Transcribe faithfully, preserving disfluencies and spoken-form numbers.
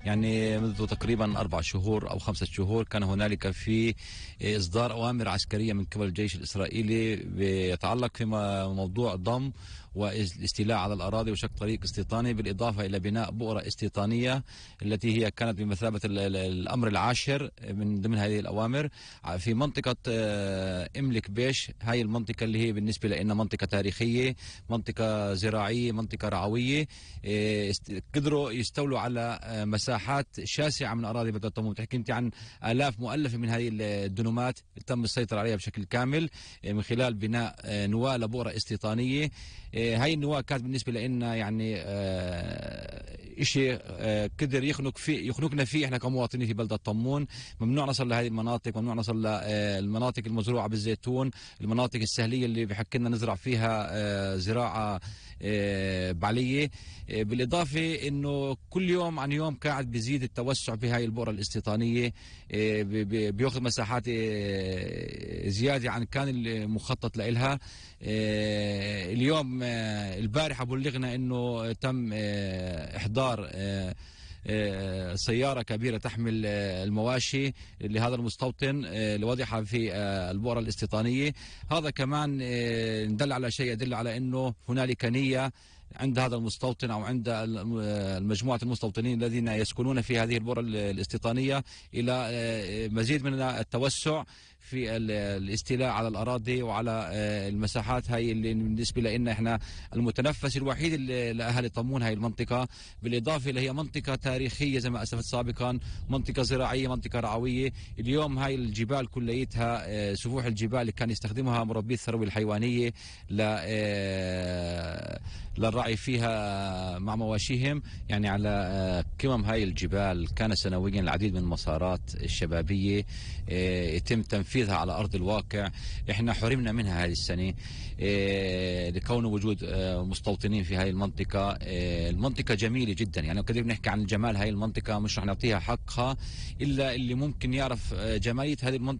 يعني منذ تقريبا أربع شهور أو خمسة شهور كان هنالك في إصدار أوامر عسكرية من قبل الجيش الإسرائيلي بيتعلق في موضوع ضم والاستيلاء على الأراضي وشق طريق استيطاني، بالإضافة إلى بناء بؤرة استيطانية التي هي كانت بمثابة الأمر العاشر من ضمن هذه الأوامر في منطقة إملك بيش. هاي المنطقة اللي هي بالنسبة لنا منطقة تاريخية، منطقة زراعية، منطقة رعوية، قدروا يستولوا على مساحات شاسعة من أراضي بلدة طمون. تحكي أنت عن آلاف مؤلفة من هذه الدنومات تم السيطرة عليها بشكل كامل من خلال بناء نواة لبؤرة استيطانية. هاي النواة كانت بالنسبة لنا يعني إشي قدر يخنق فيه يخنقنا فيه احنا كمواطنين في بلدة طمون. ممنوع نصل لهذه المناطق، ممنوع نصل للمناطق المزروعة بالزيتون، المناطق السهلية اللي بحق لنا نزرع فيها زراعة بعلية. بالإضافة أنه كل يوم عن يوم قاعد بيزيد التوسع في هاي البؤرة الاستيطانية، بيأخذ مساحات زيادة عن كان المخطط لها. اليوم البارحة بلغنا أنه تم إحضار سيارة كبيرة تحمل المواشي لهذا المستوطن لوضعها في البؤرة الاستيطانية. هذا كمان ندل على شيء يدل على أنه هنالك نية عند هذا المستوطن أو عند المجموعة المستوطنين الذين يسكنون في هذه البؤرة الاستيطانية إلى مزيد من التوسع في الاستيلاء على الأراضي وعلى المساحات هاي اللي بالنسبة لنا إحنا المتنفس الوحيد لأهل طمون هاي المنطقة. بالإضافة إلى هي منطقة تاريخية زي ما أسلفت سابقا، منطقة زراعية، منطقة رعوية. اليوم هاي الجبال كليتها سفوح الجبال اللي كان يستخدمها مربي الثروة الحيوانية للرعي فيها مع مواشيهم. يعني على قمم هاي الجبال كان سنويا العديد من المسارات الشبابية يتم تنفيذها على أرض الواقع. إحنا حرمنا منها هذه السنة لكون وجود مستوطنين في هاي المنطقة. المنطقة جميلة جدا، يعني قدر نحكي عن جمال هاي المنطقة مش رح نعطيها حقها إلا اللي ممكن يعرف جمالية هذه المنطقة